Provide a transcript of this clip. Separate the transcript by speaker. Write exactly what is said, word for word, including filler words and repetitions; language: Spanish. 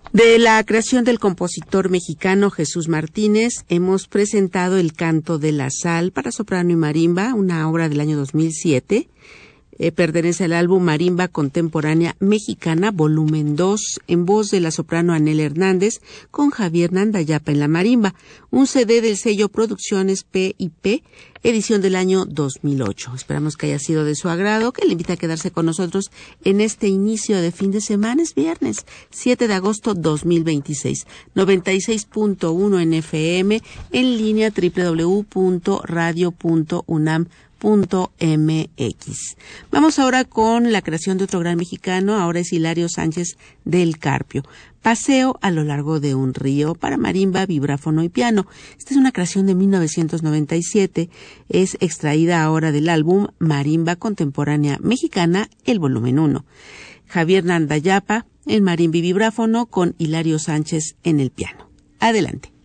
Speaker 1: De la creación del compositor mexicano Jesús Martínez, hemos presentado El canto de la sal para soprano y marimba, una obra del año dos mil siete. Eh, pertenece al álbum Marimba Contemporánea Mexicana, volumen dos, en voz de la soprano Anel Hernández, con Javier Nandayapa en la marimba, un C D del sello Producciones P y P, edición del año dos mil ocho. Esperamos que haya sido de su agrado, que le invita a quedarse con nosotros en este inicio de fin de semana. Es viernes, siete de agosto dos mil veintiséis, noventa y seis punto uno en F M, en línea doble u doble u doble u punto radio punto unam punto m x. Vamos ahora con la creación de otro gran mexicano, ahora es Hilario Sánchez del Carpio. Paseo a lo largo de un río para marimba, vibráfono y piano. Esta es una creación de mil novecientos noventa y siete, es extraída ahora del álbum Marimba Contemporánea Mexicana, el volumen uno. Javier Nandayapa en marimba y vibráfono con Hilario Sánchez en el piano. Adelante.